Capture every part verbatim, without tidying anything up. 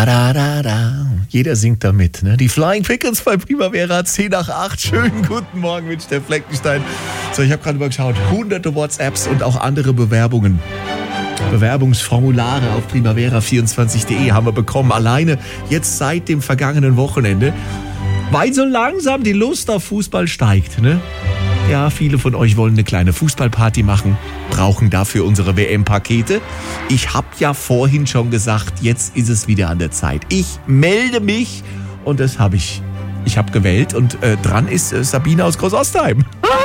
Da, da, da, da. Jeder singt damit, ne? Die Flying Pickles bei Primavera, zehn nach acht. Schönen guten Morgen mit Steff Fleckenstein. So, ich habe gerade mal geschaut. Hunderte WhatsApps und auch andere Bewerbungen. Bewerbungsformulare auf primavera vierundzwanzig punkt de haben wir bekommen. Alleine jetzt seit dem vergangenen Wochenende. Weil so langsam die Lust auf Fußball steigt, ne? Ja, viele von euch wollen eine kleine Fußballparty machen, brauchen dafür unsere W M-Pakete. Ich habe ja vorhin schon gesagt, jetzt ist es wieder an der Zeit. Ich melde mich und das habe ich. Ich habe gewählt und äh, dran ist äh, Sabine aus Großostheim.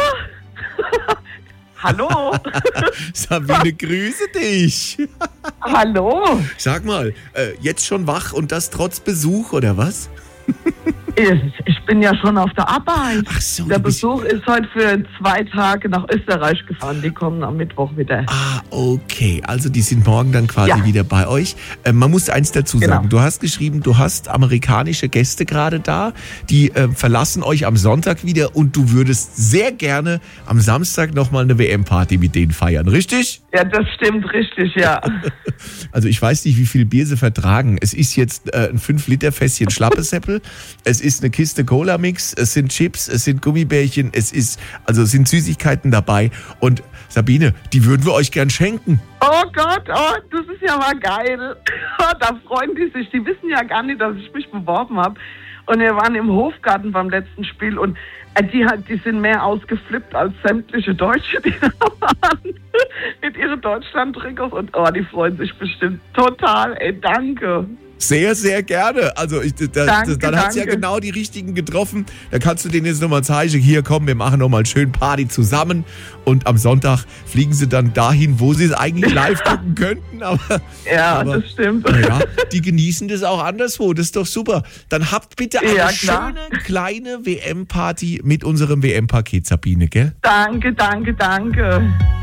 Hallo. Sabine, grüße dich. Hallo. Sag mal, äh, jetzt schon wach und das trotz Besuch oder was? Ich bin ja schon auf der Arbeit. Ach so, der du bist- Besuch ist heute für zwei Tage nach Österreich gefahren. Die kommen am Mittwoch wieder. Ah, okay. Also die sind morgen dann quasi Ja. wieder bei euch. Äh, man muss eins dazu Genau. sagen. Du hast geschrieben, du hast amerikanische Gäste gerade da. Die äh, verlassen euch am Sonntag wieder und du würdest sehr gerne am Samstag nochmal eine W M-Party mit denen feiern. Richtig? Ja, das stimmt richtig, ja. Also ich weiß nicht, wie viel Bier sie vertragen. Es ist jetzt äh, ein fünf Liter Fässchen Schlappesäppel. Es ist eine Kiste Cola-Mix. Es sind Chips, es sind Gummibärchen. Es ist, also es sind Süßigkeiten dabei. Und Sabine, die würden wir euch gern schenken. Oh Gott, oh, das ist ja mal geil. Da freuen die sich. Die wissen ja gar nicht, dass ich mich beworben habe. Und wir waren im Hofgarten beim letzten Spiel und äh, die, hat- die sind mehr ausgeflippt als sämtliche Deutsche, die da waren. Mit ihren Deutschland-Trikots. Und oh, die freuen sich bestimmt total. Ey, danke. Sehr, sehr gerne. Also ich, da, Danke, dann hat's ja danke. genau die richtigen getroffen. Da kannst du denen jetzt nochmal zeigen, hier komm, wir machen nochmal schön Party zusammen. Und am Sonntag fliegen sie dann dahin, wo sie es eigentlich live gucken könnten. Aber, Ja, aber, das stimmt. Ja, die genießen das auch anderswo. Das ist doch super. Dann habt bitte eine Ja, klar. schöne kleine W M-Party mit unserem W M-Paket, Sabine, gell? Danke, danke, danke.